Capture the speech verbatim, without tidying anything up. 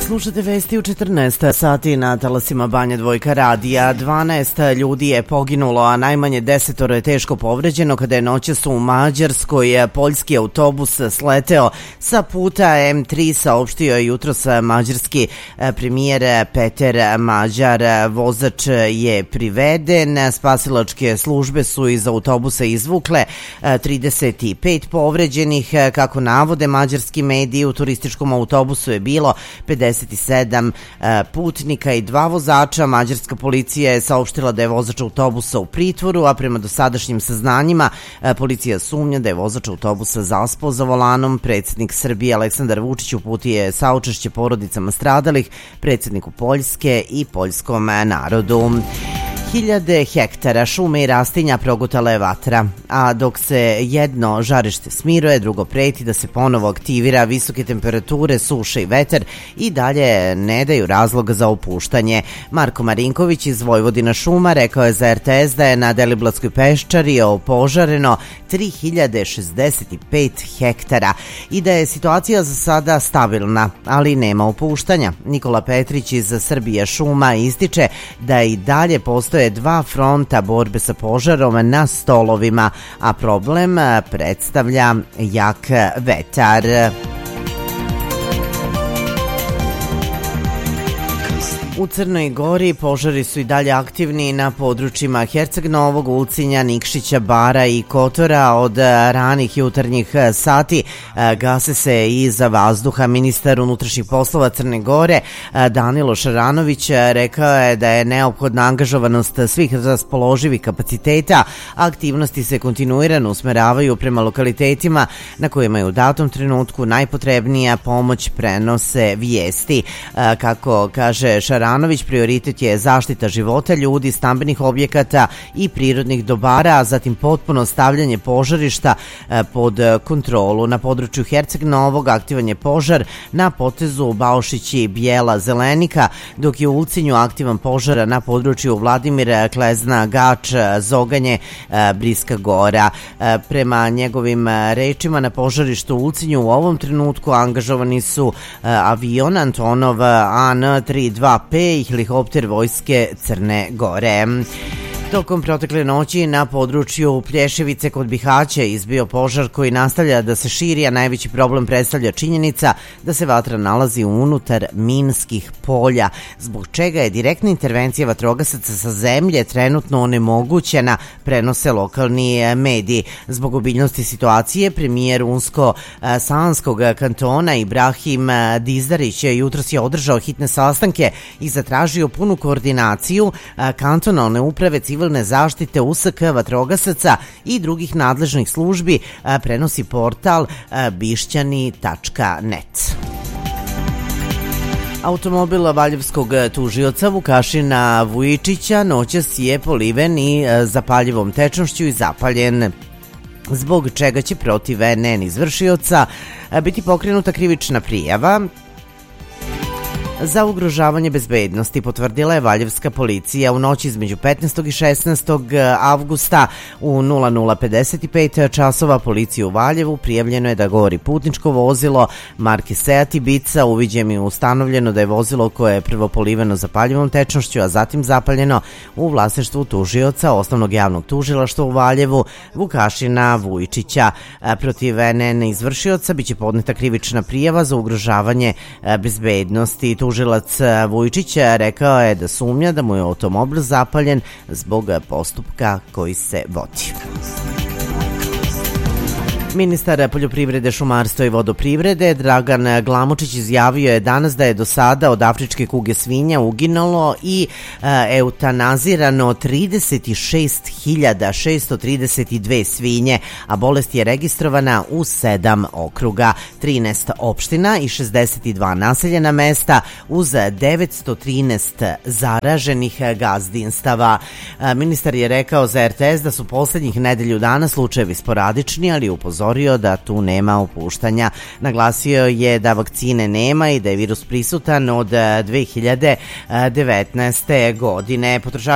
Slušate vesti u četrnaest sati na talasima Banja Dvojka radija. dvanaest ljudi je poginulo, a najmanje desetoro je teško povređeno kada je noćas u Mađarskoj poljski autobus sleteo sa puta em tri, saopštio je jutros mađarski premijer Peter Mađar. Vozač je priveden, spasilačke službe su iz autobusa izvukle trideset pet povređenih. Kako navode mađarski mediji, u turističkom autobusu je bilo pedeset sedam putnika i dva vozača. Mađarska policija je saopštila da je vozač autobusa u pritvoru, a prema dosadašnjim saznanjima policija sumnja da je vozač autobusa zaspao za volanom. Predsjednik Srbije Aleksandar Vučić uputio je saučešće porodicama stradalih, predsjedniku Poljske i poljskom narodu. Hiljade hektara šume i rastinja progutala je vatra, a dok se jedno žarište smiruje, drugo preti da se ponovo aktivira. Visoke temperature, suše i vetar i dalje ne daju razloga za opuštanje. Marko Marinković iz Vojvodina šuma rekao je za er te es da je na Deliblatskoj peščari opožareno tri hiljade šezdeset pet hektara i da je situacija za sada stabilna, ali nema opuštanja. Nikola Petrić iz Srbija šuma ističe da i dalje postoje dva fronta borbe sa požarom na stolovima, a problem predstavlja jak vetar. U Crnoj Gori požari su i dalje aktivni na područjima Herceg Novog, Ulcinja, Nikšića, Bara i Kotora. Od ranih jutarnjih sati gase se iza vazduha. Ministar unutrašnjih poslova Crne Gore Danilo Šaranović rekao je da je neophodna angažovanost svih raspoloživih kapaciteta. Aktivnosti se kontinuirano usmeravaju prema lokalitetima na kojima je u datom trenutku najpotrebnija pomoć, prenose vijesti. Kako kaže Šaranović, prioritet je zaštita života ljudi, stambenih objekata i prirodnih dobara, a zatim potpuno stavljanje požarišta pod kontrolu. Na području Herceg Novog aktivan je požar na potezu Baušići, Bijela, Zelenika, dok je u Ulcinju aktivan požar na području Vladimir, Klezna, Gač, Zoganje, Briska Gora. Prema njegovim rečima, na požarištu u Ulcinju u ovom trenutku angažovani su avion Antonov A N tri dva pet i helikopter Vojske Crne Gore. Tokom protekle noći na području Plješevice kod Bihaća izbio požar koji nastavlja da se širi, a najveći problem predstavlja činjenica da se vatra nalazi unutar minskih polja, zbog čega je direktna intervencija vatrogasaca sa zemlje trenutno onemogućena, prenose lokalni mediji. Zbog obiljnosti situacije, premijer Unsko-Sanskog kantona Ibrahim Dizdarić jutros je održao hitne sastanke i zatražio punu koordinaciju kantonalne uprave civilne zaštite, U S K, vatrogasaca i drugih nadležnih službi, prenosi portal bišćani tačka net. Automobil valjevskog tužioca Vukašina Vujičića noćas je poliven i zapaljivom tečnošću i zapaljen, zbog čega će protiv en en izvršioca biti pokrenuta krivična prijava za ugrožavanje bezbednosti, potvrdila je valjevska policija. U noći između petnaestog i šesnaestog avgusta u nula nula pedeset pet časova policiji u Valjevu prijavljeno je da gori putničko vozilo marke Seat Ibiza. Uviđajem je ustanovljeno da je vozilo koje je prvo poliveno zapaljivom tečnošću, a zatim zapaljeno u vlasništvu tužioca Osnovnog javnog tužilaštva u Valjevu Vukašina Vujičića. Protiv en en izvršioca biće podneta krivična prijava za ugrožavanje bezbednosti. Tužilac Vujičić rekao je da sumnja da mu je automobil zapaljen zbog postupka koji se vodi. Ministar poljoprivrede, šumarstva i vodoprivrede Dragan Glamočić izjavio je danas da je do sada od afričke kuge svinja uginulo i eutanazirano trideset šest hiljada šesto trideset dve svinje, a bolest je registrovana u sedam okruga, trinaest opština i šezdeset dva naseljena mesta uz devetsto trinaest zaraženih gazdinstava. Ministar je rekao za er te es da su poslednjih nedelju dana slučajevi sporadični, ali upozorio da tu nema opuštanja. Naglasio je da vakcine nema i da je virus prisutan od dve hiljade devetnaeste. godine. Potrošači